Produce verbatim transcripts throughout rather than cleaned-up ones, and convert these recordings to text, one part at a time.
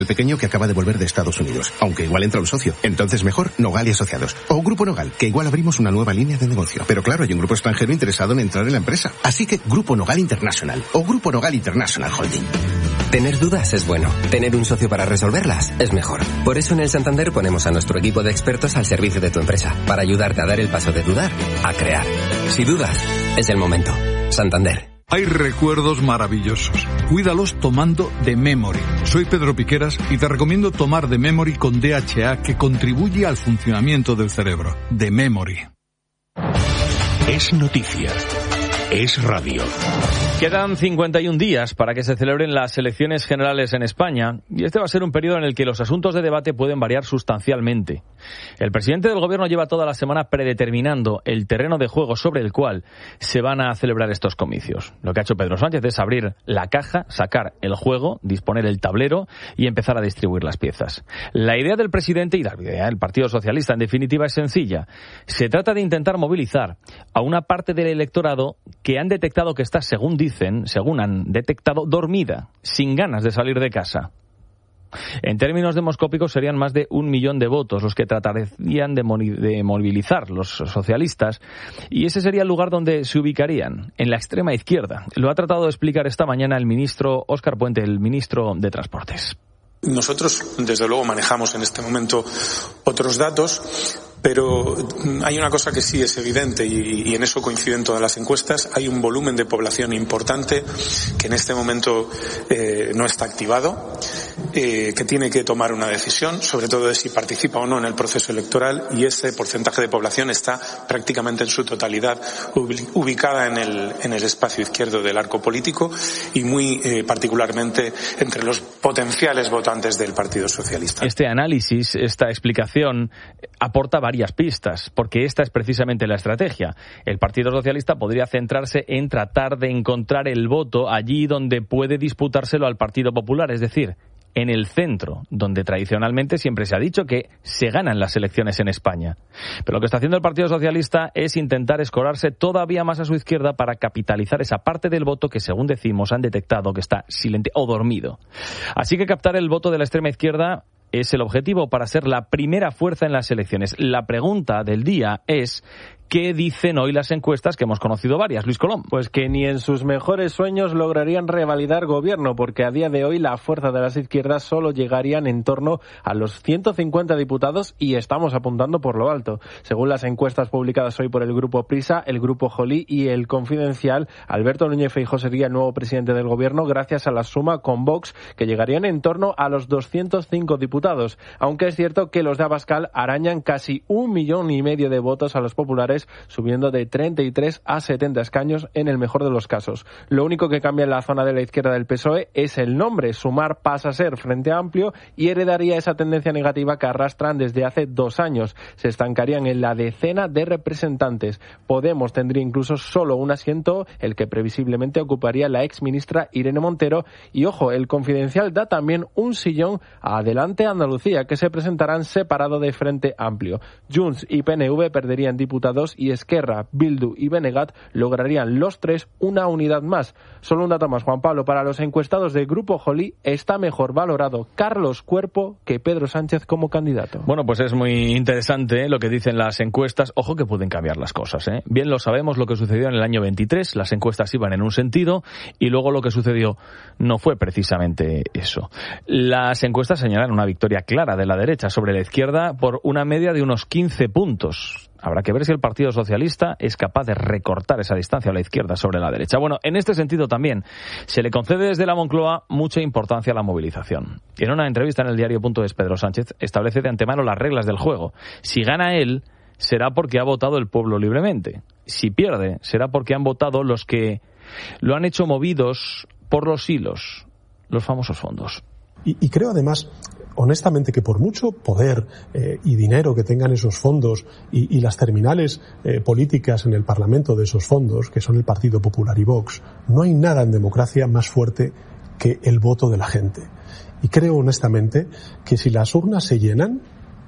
El pequeño que acaba de volver de Estados Unidos, aunque igual entra un socio. Entonces mejor Nogal y Asociados. O Grupo Nogal, que igual abrimos una nueva línea de negocio. Pero claro, hay un grupo extranjero interesado en entrar en la empresa. Así que Grupo Nogal International o Grupo Nogal International Holding. Tener dudas es bueno. Tener un socio para resolverlas es mejor. Por eso en el Santander ponemos a nuestro equipo de expertos al servicio de tu empresa, para ayudarte a dar el paso de dudar a crear. Si dudas, es el momento. Santander. Hay recuerdos maravillosos. Cuídalos tomando The Memory. Soy Pedro Piqueras y te recomiendo tomar The Memory con D H A, que contribuye al funcionamiento del cerebro. The Memory. Es noticia. Es radio. Quedan cincuenta y un días para que se celebren las elecciones generales en España y este va a ser un periodo en el que los asuntos de debate pueden variar sustancialmente. El presidente del gobierno lleva toda la semana predeterminando el terreno de juego sobre el cual se van a celebrar estos comicios. Lo que ha hecho Pedro Sánchez es abrir la caja, sacar el juego, disponer el tablero y empezar a distribuir las piezas. La idea del presidente y la idea del Partido Socialista, en definitiva, es sencilla. Se trata de intentar movilizar a una parte del electorado que han detectado que está, según dicen, según han detectado, dormida, sin ganas de salir de casa. En términos demoscópicos serían más de un millón de votos los que tratarían de, de movilizar los socialistas, y ese sería el lugar donde se ubicarían, en la extrema izquierda. Lo ha tratado de explicar esta mañana el ministro Óscar Puente, el ministro de Transportes. Nosotros, desde luego, manejamos en este momento otros datos, pero hay una cosa que sí es evidente y, y en eso coinciden todas las encuestas. Hay un volumen de población importante que en este momento eh, no está activado, eh, que tiene que tomar una decisión, sobre todo de si participa o no en el proceso electoral, y ese porcentaje de población está prácticamente en su totalidad ubicada en el, en el espacio izquierdo del arco político y muy eh, particularmente entre los potenciales votantes del Partido Socialista. Este análisis, esta explicación, aporta varias pistas, porque esta es precisamente la estrategia. El Partido Socialista podría centrarse en tratar de encontrar el voto allí donde puede disputárselo al Partido Popular, es decir, en el centro, donde tradicionalmente siempre se ha dicho que se ganan las elecciones en España. Pero lo que está haciendo el Partido Socialista es intentar escorarse todavía más a su izquierda para capitalizar esa parte del voto que, según decimos, han detectado que está silente o dormido. Así que captar el voto de la extrema izquierda es el objetivo para ser la primera fuerza en las elecciones. La pregunta del día es: ¿qué dicen hoy las encuestas, que hemos conocido varias? Luis Colom. Pues que ni en sus mejores sueños lograrían revalidar gobierno, porque a día de hoy la fuerza de las izquierdas solo llegarían en torno a los ciento cincuenta diputados y estamos apuntando por lo alto. Según las encuestas publicadas hoy por el Grupo Prisa, el Grupo Joly y el Confidencial, Alberto Núñez Feijóo sería el nuevo presidente del gobierno gracias a la suma con Vox, que llegarían en torno a los doscientos cinco diputados. Aunque es cierto que los de Abascal arañan casi un millón y medio de votos a los populares, subiendo de treinta y tres a setenta escaños en el mejor de los casos. Lo único que cambia en la zona de la izquierda del P S O E es el nombre. Sumar pasa a ser Frente Amplio y heredaría esa tendencia negativa que arrastran desde hace dos años. Se estancarían en la decena de representantes. Podemos tendría incluso solo un asiento, el que previsiblemente ocuparía la exministra Irene Montero. Y ojo, el Confidencial da también un sillón a Adelante Andalucía, que se presentarán separado de Frente Amplio. Junts y P N V perderían diputados y Esquerra, Bildu y Benegat lograrían los tres una unidad más. Solo un dato más, Juan Pablo. Para los encuestados del Grupo Joly está mejor valorado Carlos Cuerpo que Pedro Sánchez como candidato. Bueno, pues es muy interesante, ¿eh?, lo que dicen las encuestas. Ojo que pueden cambiar las cosas, ¿eh? Bien lo sabemos lo que sucedió en el año veintitrés. Las encuestas iban en un sentido y luego lo que sucedió no fue precisamente eso. Las encuestas señalan una victoria clara de la derecha sobre la izquierda por una media de unos quince puntos. Habrá que ver si el Partido Socialista es capaz de recortar esa distancia a la izquierda sobre la derecha. Bueno, en este sentido también se le concede desde la Moncloa mucha importancia a la movilización. Y en una entrevista en el diario.es, Pedro Sánchez establece de antemano las reglas del juego. Si gana él, será porque ha votado el pueblo libremente. Si pierde, será porque han votado los que lo han hecho movidos por los hilos, los famosos fondos. Y, y creo además, honestamente, que por mucho poder eh, y dinero que tengan esos fondos y, y las terminales eh, políticas en el Parlamento de esos fondos, que son el Partido Popular y Vox, no hay nada en democracia más fuerte que el voto de la gente. Y creo honestamente que si las urnas se llenan,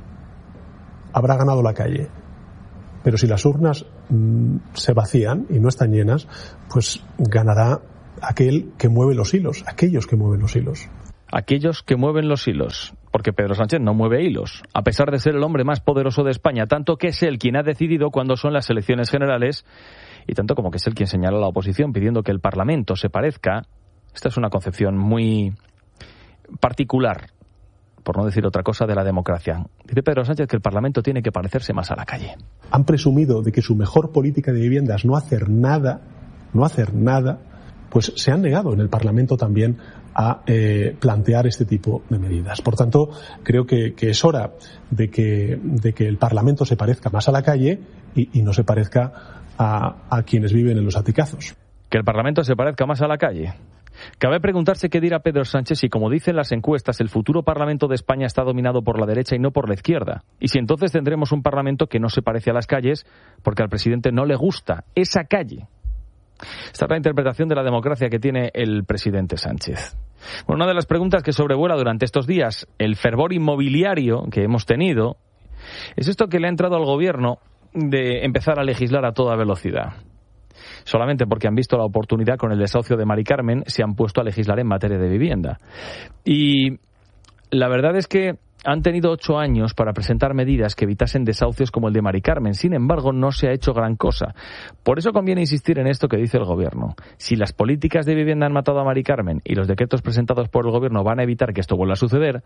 habrá ganado la calle. Pero si las urnas mmm, se vacían y no están llenas, pues ganará aquel que mueve los hilos, aquellos que mueven los hilos. aquellos que mueven los hilos, porque Pedro Sánchez no mueve hilos, a pesar de ser el hombre más poderoso de España, tanto que es él quien ha decidido cuándo son las elecciones generales y tanto como que es él quien señala a la oposición pidiendo que el Parlamento se parezca. Esta es una concepción muy particular, por no decir otra cosa, de la democracia. Dice Pedro Sánchez que el Parlamento tiene que parecerse más a la calle. Han presumido de que su mejor política de vivienda es no hacer nada, no hacer nada, pues se han negado en el Parlamento también a eh, plantear este tipo de medidas. Por tanto, creo que, que es hora de que, de que el Parlamento se parezca más a la calle y, y no se parezca a, a quienes viven en los aticazos. Que el Parlamento se parezca más a la calle. Cabe preguntarse qué dirá Pedro Sánchez si, como dicen las encuestas, el futuro Parlamento de España está dominado por la derecha y no por la izquierda. Y si entonces tendremos un Parlamento que no se parece a las calles porque al presidente no le gusta esa calle. Esta es la interpretación de la democracia que tiene el presidente Sánchez. Bueno, una de las preguntas que sobrevuela durante estos días el fervor inmobiliario que hemos tenido es esto que le ha entrado al gobierno de empezar a legislar a toda velocidad. Solamente porque han visto la oportunidad con el desahucio de Mari Carmen, se han puesto a legislar en materia de vivienda. Y la verdad es que han tenido ocho años para presentar medidas que evitasen desahucios como el de Mari Carmen. Sin embargo, no se ha hecho gran cosa. Por eso conviene insistir en esto que dice el Gobierno. Si las políticas de vivienda han matado a Mari Carmen y los decretos presentados por el Gobierno van a evitar que esto vuelva a suceder,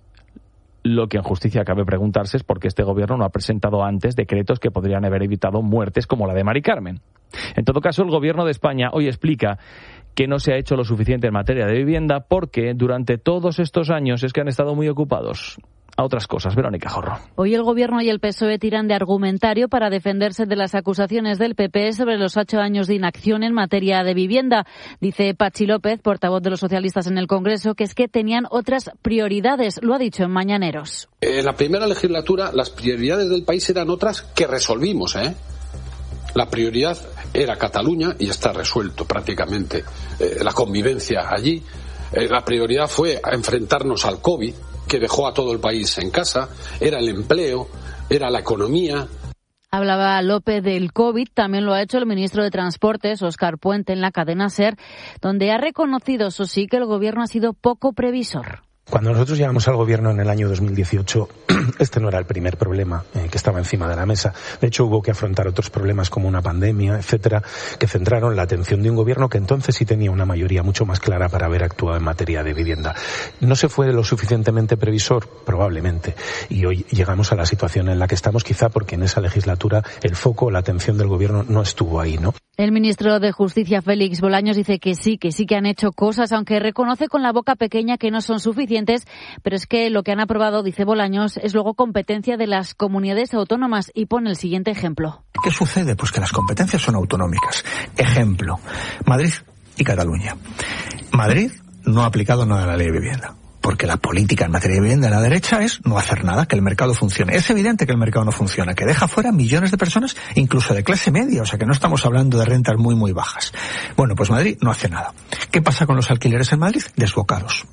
lo que en justicia cabe preguntarse es por qué este Gobierno no ha presentado antes decretos que podrían haber evitado muertes como la de Mari Carmen. En todo caso, el Gobierno de España hoy explica que no se ha hecho lo suficiente en materia de vivienda porque durante todos estos años es que han estado muy ocupados a otras cosas. Verónica Jorro. Hoy el Gobierno y el P S O E tiran de argumentario para defenderse de las acusaciones del P P sobre los ocho años de inacción en materia de vivienda. Dice Patxi López, portavoz de los socialistas en el Congreso, que es que tenían otras prioridades. Lo ha dicho en Mañaneros. En la primera legislatura las prioridades del país eran otras que resolvimos, ¿eh? La prioridad era Cataluña y está resuelto prácticamente eh, la convivencia allí. Eh, la prioridad fue enfrentarnos al COVID, que dejó a todo el país en casa, era el empleo, era la economía. Hablaba López del COVID, también lo ha hecho el ministro de Transportes, Óscar Puente, en la cadena SER, donde ha reconocido, eso sí, que el Gobierno ha sido poco previsor. Cuando nosotros llegamos al Gobierno en el año dos mil dieciocho, este no era el primer problema eh, que estaba encima de la mesa. De hecho, hubo que afrontar otros problemas como una pandemia, etcétera, que centraron la atención de un Gobierno que entonces sí tenía una mayoría mucho más clara para haber actuado en materia de vivienda. ¿No se fue lo suficientemente previsor? Probablemente. Y hoy llegamos a la situación en la que estamos, quizá porque en esa legislatura el foco, la atención del Gobierno no estuvo ahí, ¿no? El ministro de Justicia, Félix Bolaños, dice que sí, que sí que han hecho cosas, aunque reconoce con la boca pequeña que no son suficientes, pero es que lo que han aprobado, dice Bolaños, es luego competencia de las comunidades autónomas y pone el siguiente ejemplo. ¿Qué sucede? Pues que las competencias son autonómicas. Ejemplo, Madrid y Cataluña. Madrid no ha aplicado nada a la ley de vivienda. Porque la política en materia de vivienda de la derecha es no hacer nada, que el mercado funcione. Es evidente que el mercado no funciona, que deja fuera millones de personas, incluso de clase media, o sea que no estamos hablando de rentas muy, muy bajas. Bueno, pues Madrid no hace nada. ¿Qué pasa con los alquileres en Madrid? Desbocados.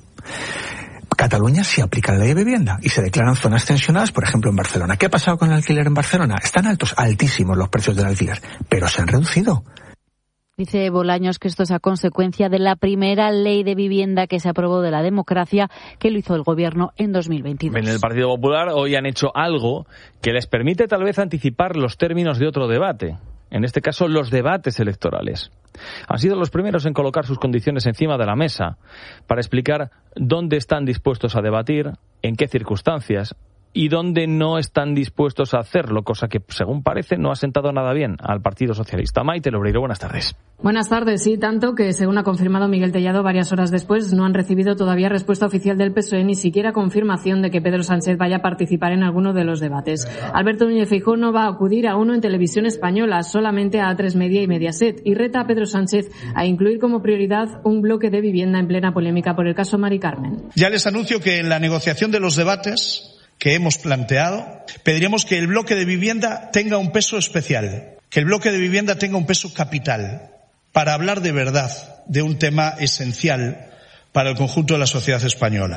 Cataluña sí aplica la ley de vivienda y se declaran zonas tensionadas, por ejemplo, en Barcelona. ¿Qué ha pasado con el alquiler en Barcelona? Están altos, altísimos los precios del alquiler, pero se han reducido. Dice Bolaños que esto es a consecuencia de la primera ley de vivienda que se aprobó de la democracia, que lo hizo el Gobierno en dos mil veintidós. En el Partido Popular hoy han hecho algo que les permite tal vez anticipar los términos de otro debate. En este caso, los debates electorales. Han sido los primeros en colocar sus condiciones encima de la mesa para explicar dónde están dispuestos a debatir, en qué circunstancias y dónde no están dispuestos a hacerlo, cosa que, según parece, no ha sentado nada bien al Partido Socialista. Maite Lobreiro, buenas tardes. Buenas tardes, sí, tanto que, según ha confirmado Miguel Tellado varias horas después, no han recibido todavía respuesta oficial del P S O E, ni siquiera confirmación de que Pedro Sánchez vaya a participar en alguno de los debates. Alberto Núñez Feijóo no va a acudir a uno en Televisión Española, solamente a A tres Media y Mediaset, y reta a Pedro Sánchez a incluir como prioridad un bloque de vivienda en plena polémica por el caso Mari Carmen. Ya les anuncio que en la negociación de los debates que hemos planteado, pediremos que el bloque de vivienda tenga un peso especial, que el bloque de vivienda tenga un peso capital, para hablar de verdad de un tema esencial para el conjunto de la sociedad española.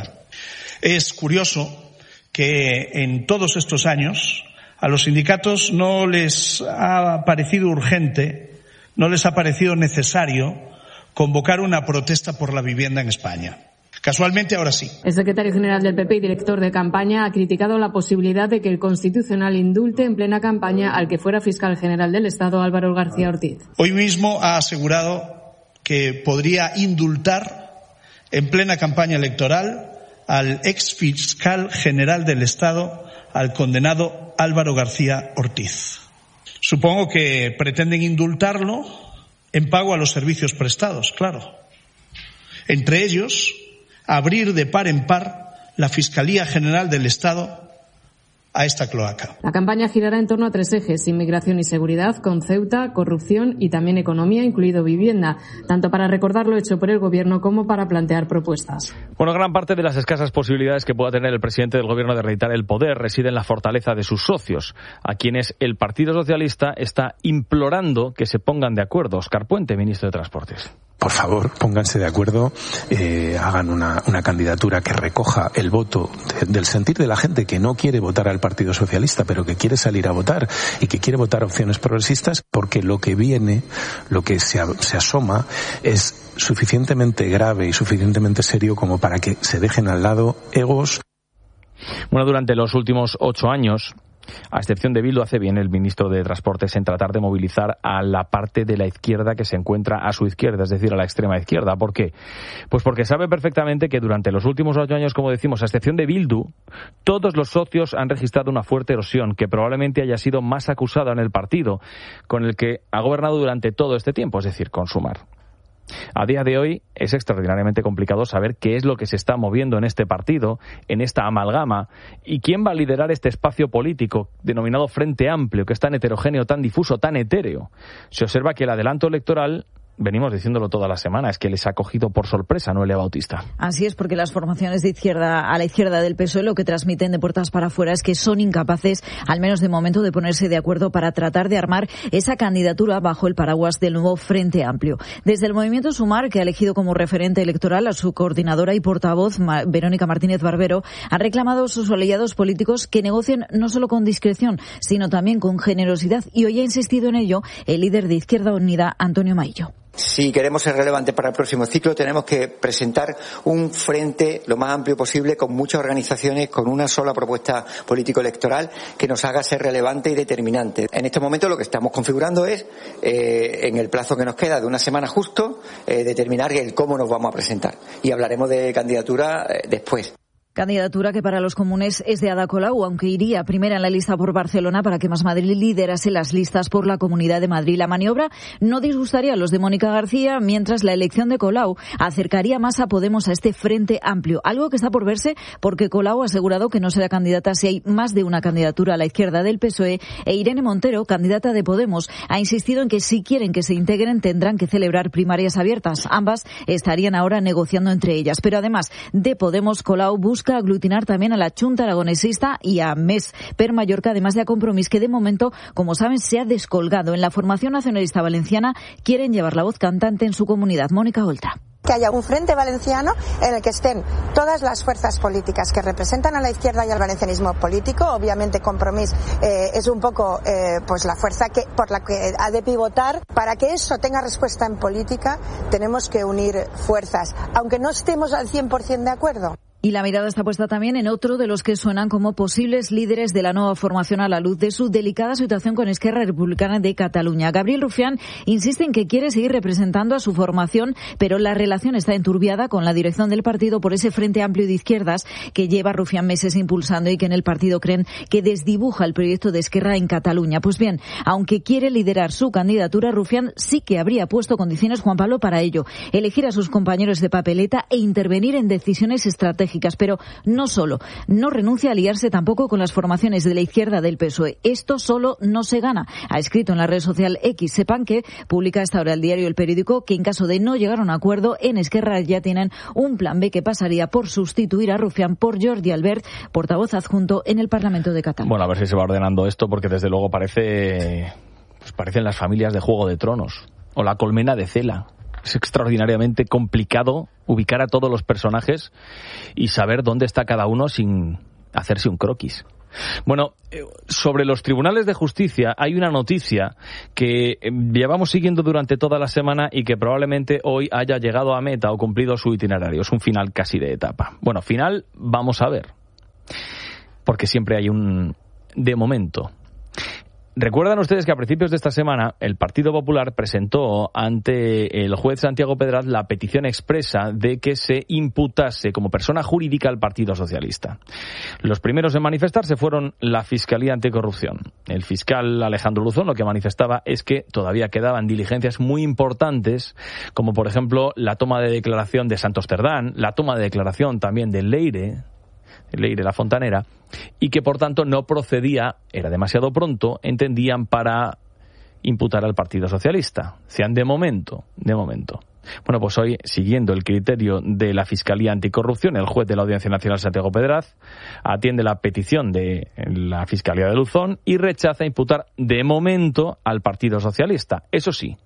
Es curioso que en todos estos años a los sindicatos no les ha parecido urgente, no les ha parecido necesario convocar una protesta por la vivienda en España. Casualmente ahora sí. El secretario general del P P y director de campaña ha criticado la posibilidad de que el Constitucional indulte en plena campaña al que fuera fiscal general del Estado, Álvaro García Ortiz. Hoy mismo ha asegurado que podría indultar en plena campaña electoral al ex fiscal general del Estado, al condenado Álvaro García Ortiz. Supongo que pretenden indultarlo en pago a los servicios prestados, claro. Entre ellos, abrir de par en par la Fiscalía General del Estado a esta cloaca. La campaña girará en torno a tres ejes: inmigración y seguridad, con Ceuta, corrupción y también economía, incluido vivienda, tanto para recordar lo hecho por el Gobierno como para plantear propuestas. Bueno, gran parte de las escasas posibilidades que pueda tener el presidente del Gobierno de reeditar el poder reside en la fortaleza de sus socios, a quienes el Partido Socialista está implorando que se pongan de acuerdo. Óscar Puente, ministro de Transportes. Por favor, pónganse de acuerdo, eh, hagan una, una candidatura que recoja el voto de, del sentir de la gente que no quiere votar al Partido Socialista, pero que quiere salir a votar y que quiere votar opciones progresistas, porque lo que viene, lo que se, se asoma, es suficientemente grave y suficientemente serio como para que se dejen al lado egos. Bueno, durante los últimos ocho años, a excepción de Bildu, hace bien el ministro de Transportes en tratar de movilizar a la parte de la izquierda que se encuentra a su izquierda, es decir, a la extrema izquierda. ¿Por qué? Pues porque sabe perfectamente que durante los últimos ocho años, como decimos, a excepción de Bildu, todos los socios han registrado una fuerte erosión que probablemente haya sido más acusada en el partido con el que ha gobernado durante todo este tiempo, es decir, con Sumar. A día de hoy es extraordinariamente complicado saber qué es lo que se está moviendo en este partido, en esta amalgama, y quién va a liderar este espacio político denominado Frente Amplio, que es tan heterogéneo, tan difuso, tan etéreo. Se observa que el adelanto electoral, venimos diciéndolo toda la semana, es que les ha cogido por sorpresa Noelia Bautista. Así es, porque las formaciones de izquierda a la izquierda del P S O E lo que transmiten de puertas para afuera es que son incapaces, al menos de momento, de ponerse de acuerdo para tratar de armar esa candidatura bajo el paraguas del nuevo Frente Amplio. Desde el movimiento Sumar, que ha elegido como referente electoral a su coordinadora y portavoz, Verónica Martínez Barbero, han reclamado a sus aliados políticos que negocien no solo con discreción, sino también con generosidad, y hoy ha insistido en ello el líder de Izquierda Unida, Antonio Maillo. Si queremos ser relevantes para el próximo ciclo, tenemos que presentar un frente lo más amplio posible, con muchas organizaciones, con una sola propuesta político-electoral que nos haga ser relevante y determinante. En este momento lo que estamos configurando es, eh, en el plazo que nos queda de una semana justo, eh, determinar el cómo nos vamos a presentar. Y hablaremos de candidatura eh, después. Candidatura que para los comunes es de Ada Colau, aunque iría primera en la lista por Barcelona para que Más Madrid liderase las listas por la Comunidad de Madrid. La maniobra no disgustaría a los de Mónica García, mientras la elección de Colau acercaría más a Podemos a este Frente Amplio. Algo que está por verse, porque Colau ha asegurado que no será candidata si hay más de una candidatura a la izquierda del P S O E, e Irene Montero, candidata de Podemos, ha insistido en que si quieren que se integren tendrán que celebrar primarias abiertas. Ambas estarían ahora negociando entre ellas. Pero además de Podemos, Colau busca aglutinar también a la Chunta Aragonesista y a Més per Mallorca, además de a Compromís, que de momento, como saben, se ha descolgado. En la formación nacionalista valenciana quieren llevar la voz cantante en su comunidad. Mónica Oltra. Que haya un frente valenciano en el que estén todas las fuerzas políticas que representan a la izquierda y al valencianismo político. Obviamente Compromís eh, es un poco eh, pues la fuerza que por la que ha de pivotar. Para que eso tenga respuesta en política tenemos que unir fuerzas, aunque no estemos al cien por ciento de acuerdo. Y la mirada está puesta también en otro de los que suenan como posibles líderes de la nueva formación a la luz de su delicada situación con Esquerra Republicana de Cataluña. Gabriel Rufián insiste en que quiere seguir representando a su formación, pero la relación está enturbiada con la dirección del partido por ese Frente Amplio de Izquierdas que lleva Rufián meses impulsando y que en el partido creen que desdibuja el proyecto de Esquerra en Cataluña. Pues bien, aunque quiere liderar su candidatura, Rufián sí que habría puesto condiciones, Juan Pablo, para ello: elegir a sus compañeros de papeleta e intervenir en decisiones estratégicas. Pero no solo, no renuncia a aliarse tampoco con las formaciones de la izquierda del P S O E. Esto solo no se gana. Ha escrito en la red social X. Sepan que publica esta hora el diario El Periódico que en caso de no llegar a un acuerdo, en Esquerra ya tienen un plan B que pasaría por sustituir a Rufián por Jordi Albert, portavoz adjunto en el Parlamento de Cataluña. Bueno, a ver si se va ordenando esto, porque desde luego parece, pues parecen las familias de Juego de Tronos o la colmena de Cela. Es extraordinariamente complicado ubicar a todos los personajes y saber dónde está cada uno sin hacerse un croquis. Bueno, sobre los tribunales de justicia hay una noticia que llevamos siguiendo durante toda la semana y que probablemente hoy haya llegado a meta o cumplido su itinerario. Es un final casi de etapa. Bueno, final vamos a ver, porque siempre hay un de momento. Recuerdan ustedes que a principios de esta semana el Partido Popular presentó ante el juez Santiago Pedraz la petición expresa de que se imputase como persona jurídica al Partido Socialista. Los primeros en manifestarse fueron la Fiscalía Anticorrupción. El fiscal Alejandro Luzón lo que manifestaba es que todavía quedaban diligencias muy importantes, como por ejemplo la toma de declaración de Santos Cerdán, la toma de declaración también de Leire, Leire la Fontanera, y que por tanto no procedía, era demasiado pronto, entendían, para imputar al Partido Socialista. Sean de momento, de momento. Bueno, pues hoy, siguiendo el criterio de la Fiscalía Anticorrupción, el juez de la Audiencia Nacional, Santiago Pedraz, atiende la petición de la Fiscalía de Luzón y rechaza imputar de momento al Partido Socialista. Eso sí,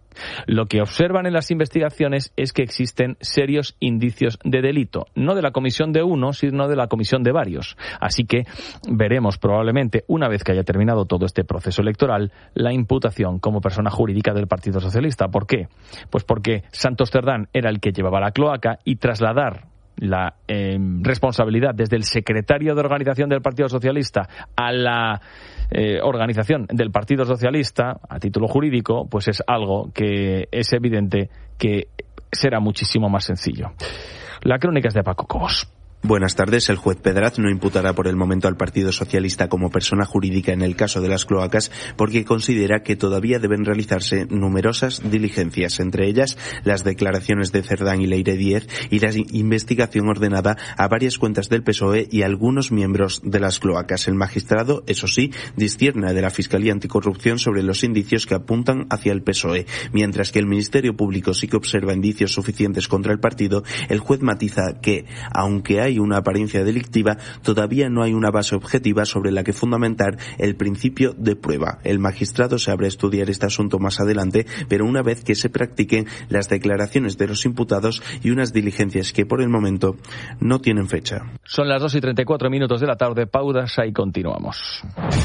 lo que observan en las investigaciones es que existen serios indicios de delito, no de la comisión de uno, sino de la comisión de varios. Así que veremos probablemente, una vez que haya terminado todo este proceso electoral, la imputación como persona jurídica del Partido Socialista. ¿Por qué? Pues porque Santos Cerdán era el que llevaba la cloaca y trasladar la eh, responsabilidad desde el secretario de organización del Partido Socialista a la eh, organización del Partido Socialista a título jurídico, pues es algo que es evidente que será muchísimo más sencillo. La crónica es de Paco Cobos. Buenas tardes. El juez Pedraz no imputará por el momento al Partido Socialista como persona jurídica en el caso de las cloacas porque considera que todavía deben realizarse numerosas diligencias, entre ellas las declaraciones de Cerdán y Leire Díez y la investigación ordenada a varias cuentas del P S O E y algunos miembros de las cloacas. El magistrado, eso sí, discierne de la Fiscalía Anticorrupción sobre los indicios que apuntan hacia el P S O E, mientras que el Ministerio Público sí que observa indicios suficientes contra el partido. El juez matiza que, aunque hay una apariencia delictiva, todavía no hay una base objetiva sobre la que fundamentar el principio de prueba. El magistrado se abre a estudiar este asunto más adelante, pero una vez que se practiquen las declaraciones de los imputados y unas diligencias que por el momento no tienen fecha. Son las dos y treinta y cuatro minutos de la tarde, pausa y continuamos.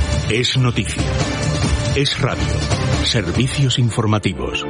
Es noticia. Es radio. Servicios informativos.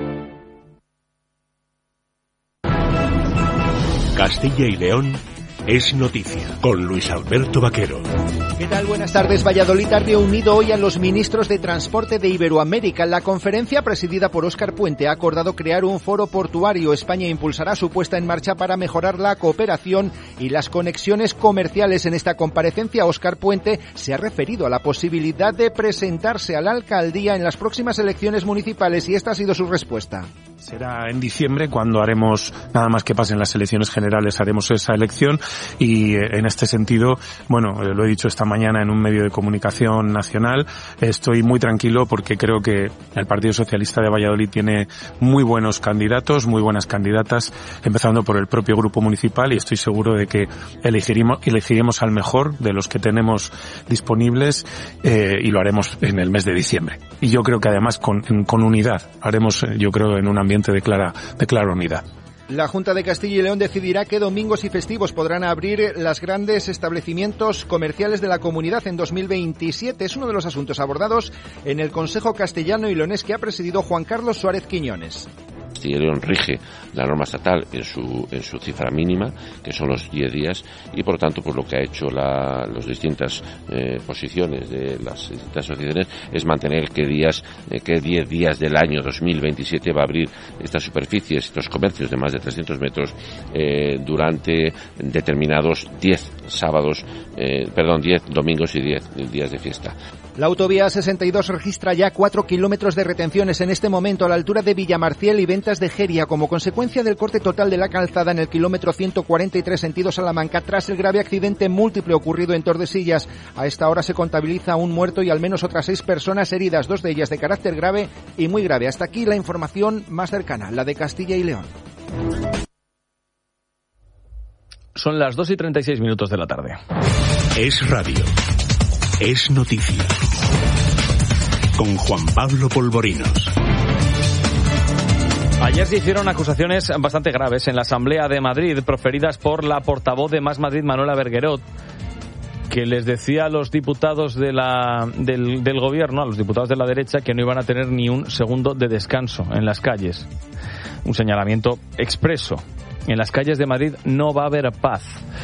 Castilla y León es noticia, con Luis Alberto Vaquero. ¿Qué tal? Buenas tardes. Valladolid ha reunido hoy a los ministros de Transporte de Iberoamérica. La conferencia, presidida por Óscar Puente, ha acordado crear un foro portuario. España impulsará su puesta en marcha para mejorar la cooperación y las conexiones comerciales. En esta comparecencia, Óscar Puente se ha referido a la posibilidad de presentarse a la alcaldía en las próximas elecciones municipales y esta ha sido su respuesta. Será en diciembre cuando haremos, nada más que pasen las elecciones generales, haremos esa elección y en este sentido, bueno, lo he dicho esta mañana en un medio de comunicación nacional, estoy muy tranquilo porque creo que el Partido Socialista de Valladolid tiene muy buenos candidatos, muy buenas candidatas, empezando por el propio grupo municipal y estoy seguro de que elegiremos, elegiremos al mejor de los que tenemos disponibles eh, y lo haremos en el mes de diciembre. Y yo creo que además con, con unidad, haremos yo creo en un ambiente de clara, de clara unidad. La Junta de Castilla y León decidirá qué domingos y festivos podrán abrir los grandes establecimientos comerciales de la comunidad en dos mil veintisiete. Es uno de los asuntos abordados en el Consejo Castellano y Leonés que ha presidido Juan Carlos Suárez Quiñones. Castilla y León rige la norma estatal en su en su cifra mínima, que son los diez días, y por tanto pues lo que ha hecho la, las distintas eh, posiciones de las distintas asociaciones es mantener qué días, eh, qué diez días del año dos mil veintisiete va a abrir estas superficies, estos comercios de más de trescientos metros eh, durante determinados diez sábados, eh, perdón, diez domingos y diez días de fiesta. La autovía sesenta y dos registra ya cuatro kilómetros de retenciones en este momento a la altura de Villamarciel y Ventas de Jeria como consecuencia del corte total de la calzada en el kilómetro ciento cuarenta y tres sentido Salamanca tras el grave accidente múltiple ocurrido en Tordesillas. A esta hora se contabiliza un muerto y al menos otras seis personas heridas, dos de ellas de carácter grave y muy grave. Hasta aquí la información más cercana, la de Castilla y León. Son las dos y treinta y seis minutos de la tarde. Es radio. Es noticia. Con Juan Pablo Polvorinos. Ayer se hicieron acusaciones bastante graves en la Asamblea de Madrid, proferidas por la portavoz de Más Madrid, Manuela Berguerot, que les decía a los diputados de la, del, del gobierno, a los diputados de la derecha, que no iban a tener ni un segundo de descanso en las calles. Un señalamiento expreso. En las calles de Madrid no va a haber paz.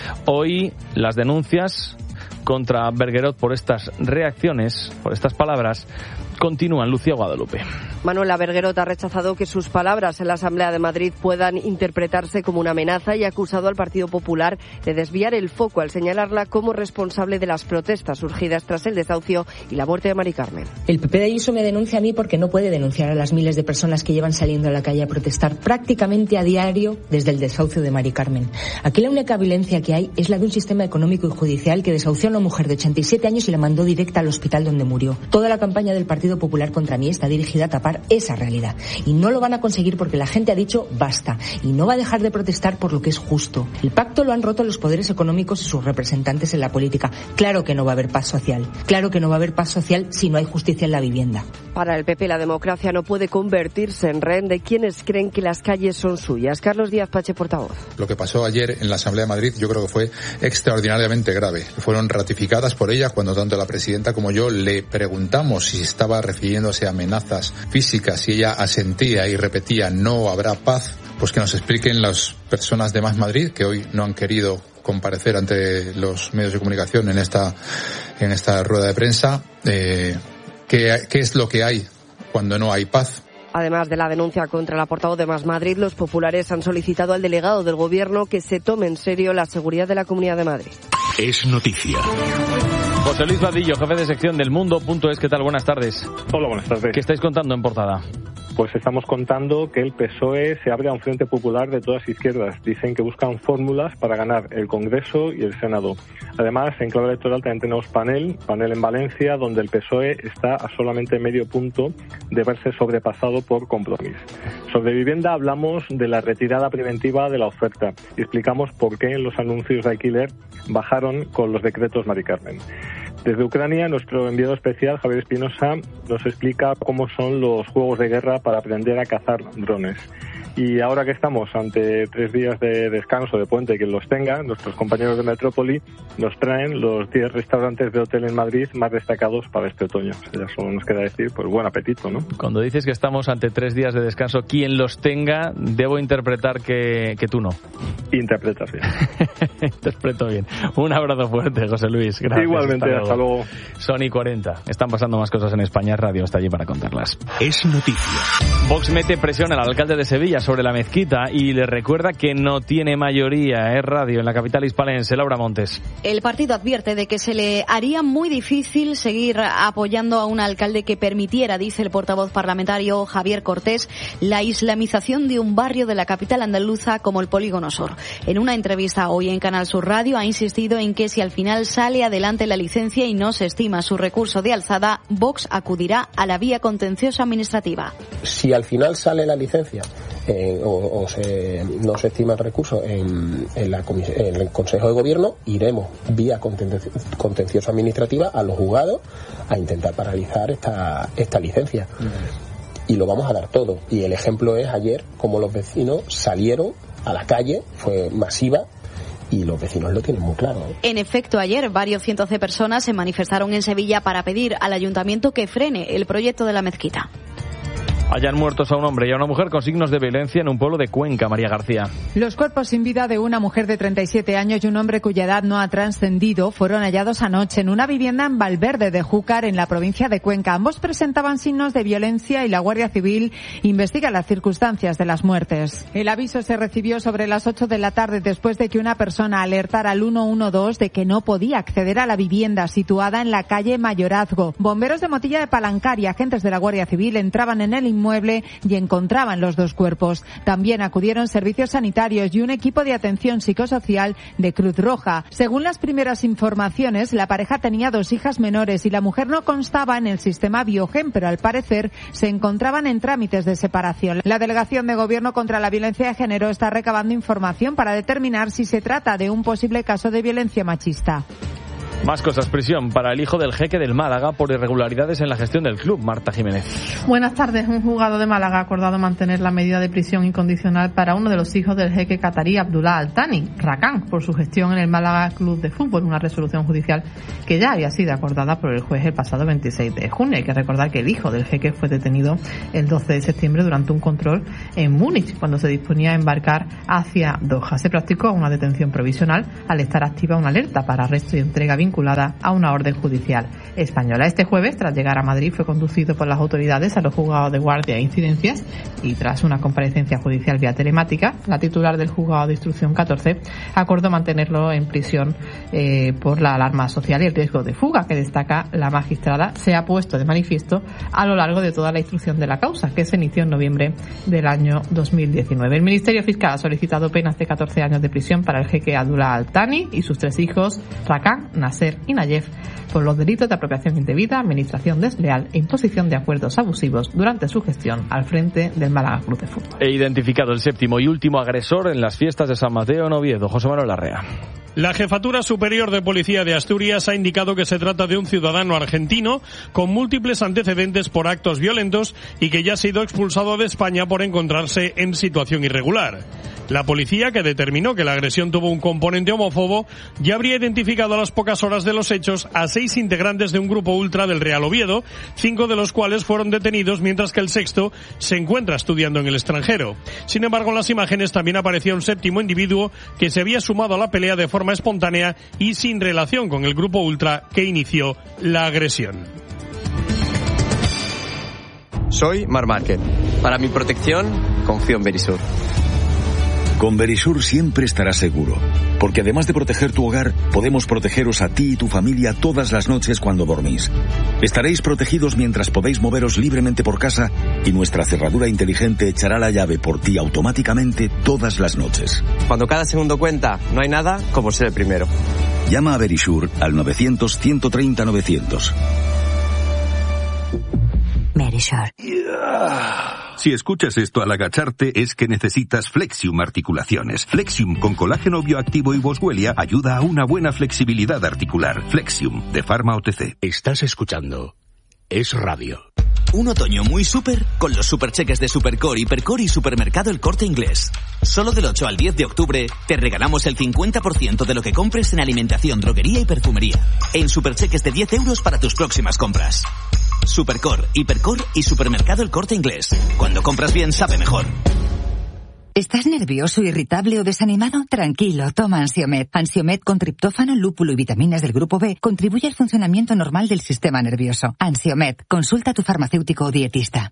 Hoy las denuncias contra Bergerot por estas reacciones, por estas palabras, continúan. Lucía Guadalupe. Manuela Bergerot ha rechazado que sus palabras en la Asamblea de Madrid puedan interpretarse como una amenaza y ha acusado al Partido Popular de desviar el foco al señalarla como responsable de las protestas surgidas tras el desahucio y la muerte de Mari Carmen. El P P de Ayuso me denuncia a mí porque no puede denunciar a las miles de personas que llevan saliendo a la calle a protestar prácticamente a diario desde el desahucio de Mari Carmen. Aquí la única violencia que hay es la de un sistema económico y judicial que desahució a una mujer de ochenta y siete años y la mandó directa al hospital donde murió. Toda la campaña del Partido Popular contra mí está dirigida a tapar esa realidad. Y no lo van a conseguir porque la gente ha dicho basta. Y no va a dejar de protestar por lo que es justo. El pacto lo han roto los poderes económicos y sus representantes en la política. Claro que no va a haber paz social. Claro que no va a haber paz social si no hay justicia en la vivienda. Para el P P, la democracia no puede convertirse en rehén de quienes creen que las calles son suyas. Carlos Díaz Pache, portavoz. Lo que pasó ayer en la Asamblea de Madrid yo creo que fue extraordinariamente grave. Fueron ratificadas por ella cuando tanto la presidenta como yo le preguntamos si estaba refiriéndose a amenazas físicas y ella asentía y repetía no habrá paz. Pues que nos expliquen las personas de Más Madrid que hoy no han querido comparecer ante los medios de comunicación en esta en esta rueda de prensa eh, qué, qué es lo que hay cuando no hay paz. Además de la denuncia contra la portavoz de Más Madrid, los populares han solicitado al delegado del Gobierno que se tome en serio la seguridad de la Comunidad de Madrid. Es noticia. José Luis Vadillo, jefe de sección del Mundo.es. ¿Qué tal? Buenas tardes. Hola, buenas tardes. ¿Qué estáis contando en portada? Pues estamos contando que el P S O E se abre a un frente popular de todas izquierdas. Dicen que buscan fórmulas para ganar el Congreso y el Senado. Además, en clave electoral también tenemos panel, panel en Valencia, donde el P S O E está a solamente medio punto de verse sobrepasado por Compromís. Sobre vivienda hablamos de la retirada preventiva de la oferta y explicamos por qué los anuncios de alquiler bajaron con los decretos Mari Carmen. Desde Ucrania, nuestro enviado especial, Javier Espinosa, nos explica cómo son los juegos de guerra para aprender a cazar drones. Y ahora que estamos ante tres días de descanso, de puente, quien los tenga, nuestros compañeros de Metrópoli nos traen los diez restaurantes de hotel en Madrid más destacados para este otoño. O sea, ya solo nos queda decir, pues buen apetito, ¿no? Cuando dices que estamos ante tres días de descanso, quien los tenga, debo interpretar que, que tú no. Interpretas bien. Interpreto bien. Un abrazo fuerte, José Luis. Gracias. Igualmente, hasta luego. Hasta luego. Sony cuarenta. Están pasando más cosas en España. Radio está allí para contarlas. Es noticia. Vox mete presión al alcalde de Sevilla sobre la mezquita y le recuerda que no tiene mayoría. Es radio en la capital hispalense. Laura Montes. El partido advierte de que se le haría muy difícil seguir apoyando a un alcalde que permitiera, dice el portavoz parlamentario Javier Cortés, la islamización de un barrio de la capital andaluza como el Polígono Sur. En una entrevista hoy en Canal Sur Radio ha insistido en que si al final sale adelante la licencia y no se estima su recurso de alzada, Vox acudirá a la vía contenciosa administrativa. Si al final sale la licencia eh, o, o se, no se estima el recurso en, en, la en el Consejo de Gobierno, iremos vía contencioso, contencioso administrativa a los juzgados a intentar paralizar esta, esta licencia. Uh-huh. Y lo vamos a dar todo. Y el ejemplo es ayer como los vecinos salieron a la calle, fue masiva, y los vecinos lo tienen muy claro, ¿eh? En efecto, ayer varios cientos de personas se manifestaron en Sevilla para pedir al ayuntamiento que frene el proyecto de la mezquita. Hayan muertos a un hombre y a una mujer con signos de violencia en un pueblo de Cuenca. María García. Los cuerpos sin vida de una mujer de treinta y siete años y un hombre cuya edad no ha trascendido fueron hallados anoche en una vivienda en Valverde de Júcar, en la provincia de Cuenca. Ambos presentaban signos de violencia y la Guardia Civil investiga las circunstancias de las muertes. El aviso se recibió sobre las ocho de la tarde después de que una persona alertara al ciento doce de que no podía acceder a la vivienda situada en la calle Mayorazgo. Bomberos de Motilla de Palancar y agentes de la Guardia Civil entraban en el inmueble y encontraban los dos cuerpos. También acudieron servicios sanitarios y un equipo de atención psicosocial de Cruz Roja. Según las primeras informaciones, la pareja tenía dos hijas menores y la mujer no constaba en el sistema Biogen, pero al parecer se encontraban en trámites de separación. La Delegación de Gobierno contra la Violencia de Género está recabando información para determinar si se trata de un posible caso de violencia machista. Más cosas. Prisión para el hijo del jeque del Málaga por irregularidades en la gestión del club. Marta Jiménez. Buenas tardes. Un juzgado de Málaga ha acordado mantener la medida de prisión incondicional para uno de los hijos del jeque catarí Abdullah Al Thani, Rakan, por su gestión en el Málaga Club de Fútbol, una resolución judicial que ya había sido acordada por el juez el pasado veintiséis de junio. Hay que recordar que el hijo del jeque fue detenido el doce de septiembre durante un control en Múnich, cuando se disponía a embarcar hacia Doha. Se practicó una detención provisional al estar activa una alerta para arresto y entrega vinculada a una orden judicial española. Este jueves, tras llegar a Madrid, fue conducido por las autoridades a los juzgados de guardia e incidencias y tras una comparecencia judicial vía telemática, la titular del juzgado de instrucción catorce acordó mantenerlo en prisión eh, por la alarma social y el riesgo de fuga que destaca la magistrada se ha puesto de manifiesto a lo largo de toda la instrucción de la causa, que se inició en noviembre del año dos mil diecinueve. El Ministerio Fiscal ha solicitado penas de catorce años de prisión para el jeque Abdullah Al Thani y sus tres hijos, Rakan, Nasser y Nayef, por los delitos de apropiación indebida, administración desleal e imposición de acuerdos abusivos durante su gestión al frente del Málaga Club de Fútbol. He identificado el séptimo y último agresor en las fiestas de San Mateo en Oviedo. José Manuel Larrea. La Jefatura Superior de Policía de Asturias ha indicado que se trata de un ciudadano argentino con múltiples antecedentes por actos violentos y que ya ha sido expulsado de España por encontrarse en situación irregular. La policía, que determinó que la agresión tuvo un componente homófobo, ya habría identificado a las pocas horas de los hechos a seis integrantes de un grupo ultra del Real Oviedo, cinco de los cuales fueron detenidos, mientras que el sexto se encuentra estudiando en el extranjero. Sin embargo, en las imágenes también aparecía un séptimo individuo que se había sumado a la pelea de forma espontánea y sin relación con el grupo ultra que inició la agresión. Soy Mar Márquez. Para mi protección, confío en Verisur. Con Verisur siempre estarás seguro, porque además de proteger tu hogar, podemos protegeros a ti y tu familia todas las noches cuando dormís. Estaréis protegidos mientras podéis moveros libremente por casa y nuestra cerradura inteligente echará la llave por ti automáticamente todas las noches. Cuando cada segundo cuenta, no hay nada como ser el primero. Llama a Verisur al novecientos, ciento treinta, novecientos. Verisur. Si escuchas esto al agacharte es que necesitas Flexium Articulaciones. Flexium con colágeno bioactivo y boswellia ayuda a una buena flexibilidad articular. Flexium, de Pharma O T C. Estás escuchando Es Radio. Un otoño muy súper con los supercheques de Supercore, Hipercore y Supermercado El Corte Inglés. Solo del ocho al diez de octubre te regalamos el cincuenta por ciento de lo que compres en alimentación, droguería y perfumería. En supercheques de diez euros para tus próximas compras. Supercore, Hipercore y Supermercado El Corte Inglés. Cuando compras bien, sabe mejor. ¿Estás nervioso, irritable o desanimado? Tranquilo, toma Ansiomed. Ansiomed con triptófano, lúpulo y vitaminas del grupo B contribuye al funcionamiento normal del sistema nervioso. Ansiomed, consulta a tu farmacéutico o dietista.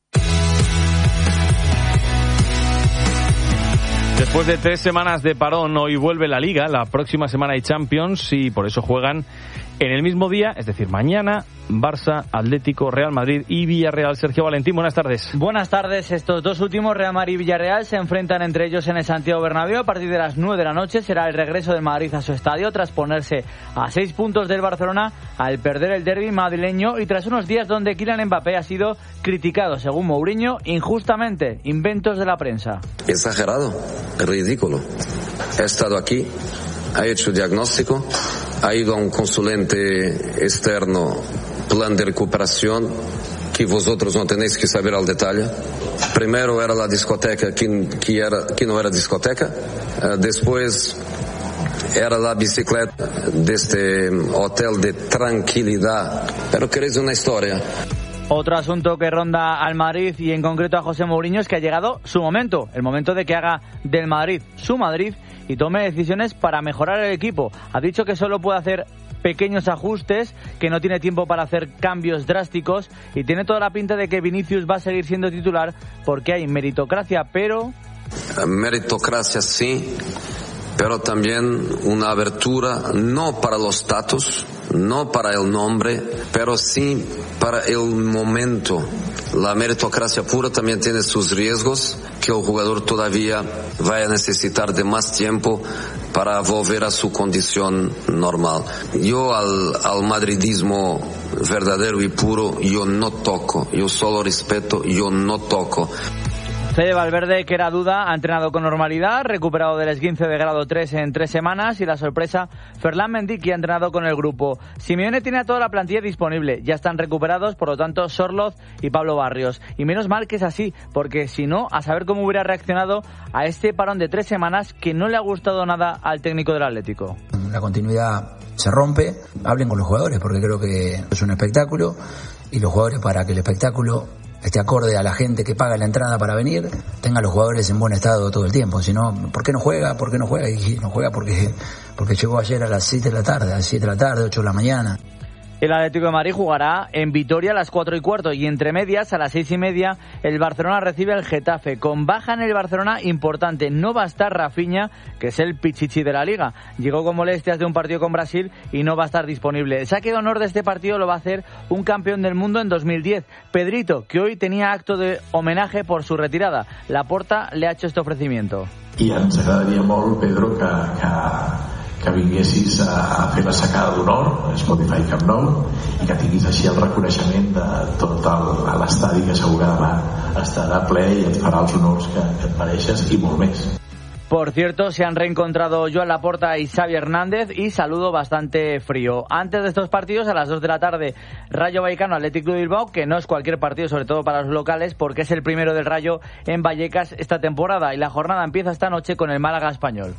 Después de tres semanas de parón, hoy vuelve la Liga, la próxima semana hay Champions y por eso juegan en el mismo día, es decir, mañana, Barça, Atlético, Real Madrid y Villarreal. Sergio Valentín, buenas tardes. Buenas tardes. Estos dos últimos, Real Madrid y Villarreal, se enfrentan entre ellos en el Santiago Bernabéu. A partir de las nueve de la noche será el regreso del Madrid a su estadio tras ponerse a seis puntos del Barcelona al perder el derbi madrileño y tras unos días donde Kylian Mbappé ha sido criticado, según Mourinho, injustamente. Inventos de la prensa. Exagerado, ridículo. He estado aquí, ha hecho diagnóstico, ha ido a un consulente externo, plan de recuperación, que vosotros no tenéis que saber al detalle. Primero era la discoteca que, que, era, que no era discoteca, uh, después era la bicicleta de este hotel de tranquilidad. Pero queréis una historia. Otro asunto que ronda al Madrid y en concreto a José Mourinho es que ha llegado su momento, el momento de que haga del Madrid su Madrid y tome decisiones para mejorar el equipo. Ha dicho que solo puede hacer pequeños ajustes, que no tiene tiempo para hacer cambios drásticos y tiene toda la pinta de que Vinicius va a seguir siendo titular porque hay meritocracia, pero... Meritocracia sí, pero también una abertura no para los status, no para el nombre, pero sí para el momento. La meritocracia pura también tiene sus riesgos, que el jugador todavía va a necesitar de más tiempo para volver a su condición normal. Yo al, al madridismo verdadero y puro, yo no toco, yo solo respeto, yo no toco. Fede Valverde, que era duda, ha entrenado con normalidad, recuperado del esguince de grado tres en tres semanas y la sorpresa, Ferland Mendy, que ha entrenado con el grupo. Simeone tiene a toda la plantilla disponible, ya están recuperados, por lo tanto, Sorloz y Pablo Barrios. Y menos mal que es así, porque si no, a saber cómo hubiera reaccionado a este parón de tres semanas que no le ha gustado nada al técnico del Atlético. La continuidad se rompe, hablen con los jugadores, porque creo que es un espectáculo y los jugadores, para que el espectáculo esté acorde a la gente que paga la entrada para venir, tenga a los jugadores en buen estado todo el tiempo. Si no, ¿por qué no juega? ¿Por qué no juega? Y no juega porque, porque llegó ayer a las siete de la tarde, a las siete de la tarde, ocho de la mañana. El Atlético de Madrid jugará en Vitoria a las cuatro y cuarto y entre medias a las seis y media el Barcelona recibe al Getafe. Con baja en el Barcelona importante, no va a estar Rafinha, que es el pichichi de la Liga. Llegó con molestias de un partido con Brasil y no va a estar disponible. El saque de honor de este partido lo va a hacer un campeón del mundo en dos mil diez, Pedrito, que hoy tenía acto de homenaje por su retirada. Laporta le ha hecho este ofrecimiento. I ens agradaria molt, Pedro, que, que, que vinguessis a, a fer la sacada d'honor a Spotify Camp Nou i que tinguis així el reconeixement de tot el, l'estadi, que segur que demà estarà ple i et farà els honors que, que et mereixes i molt més. Por cierto, se han reencontrado Joan Laporta y Xavi Hernández y saludo bastante frío. Antes de estos partidos, a las dos de la tarde, Rayo Vallecano Athletic Club de Bilbao, que no es cualquier partido, sobre todo para los locales, porque es el primero del Rayo en Vallecas esta temporada y la jornada empieza esta noche con el Málaga Español.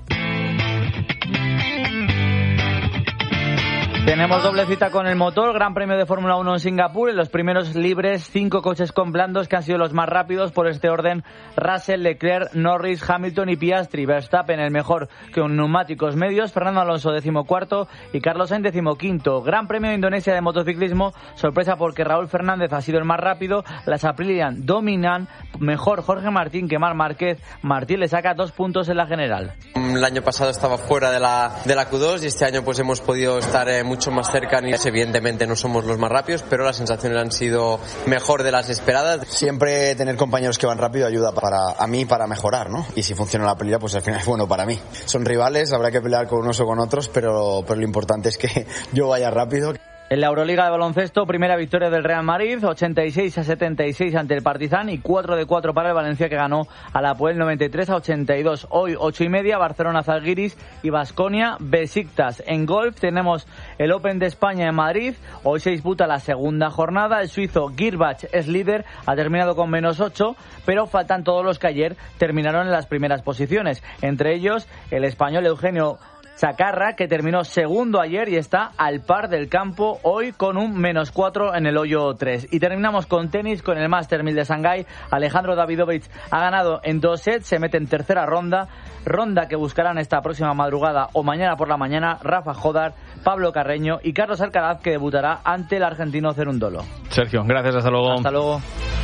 Tenemos doble cita con el motor, Gran Premio de Fórmula uno en Singapur, en los primeros libres, cinco coches con blandos que han sido los más rápidos por este orden: Russell, Leclerc, Norris, Hamilton y Piastri. Verstappen el mejor con neumáticos medios, Fernando Alonso decimocuarto y Carlos Sainz decimoquinto. Gran Premio de Indonesia de motociclismo, sorpresa porque Raúl Fernández ha sido el más rápido, las Aprilian dominan, mejor Jorge Martín que Marc Márquez. Martín le saca dos puntos en la general. El año pasado estaba fuera de la, de la Q dos y este año pues hemos podido estar eh, mucho más cerca. Evidentemente no somos los más rápidos, pero las sensaciones han sido mejor de las esperadas. Siempre tener compañeros que van rápido ayuda para a mí para mejorar, ¿no? Y si funciona la pelea, pues al final es bueno para mí. Son rivales, habrá que pelear con unos o con otros, pero, pero lo importante es que yo vaya rápido. En la Euroliga de baloncesto, primera victoria del Real Madrid, ochenta y seis a setenta y seis ante el Partizan y cuatro de cuatro para el Valencia, que ganó a la Apoel noventa y tres a ochenta y dos. Hoy, ocho y media, Barcelona Zalgiris y Baskonia Besiktas. En golf tenemos el Open de España en Madrid. Hoy se disputa la segunda jornada. El suizo Girbach es líder, ha terminado con menos ocho, pero faltan todos los que ayer terminaron en las primeras posiciones. Entre ellos, el español Eugenio Chacarra, que terminó segundo ayer y está al par del campo hoy con un menos cuatro en el hoyo tres. Y terminamos con tenis, con el Master mil de Shanghái. Alejandro Davidovich ha ganado en dos sets, se mete en tercera ronda, ronda que buscarán esta próxima madrugada o mañana por la mañana Rafa Jodar, Pablo Carreño y Carlos Alcaraz, que debutará ante el argentino Cerundolo. Sergio, gracias, hasta luego. Hasta luego.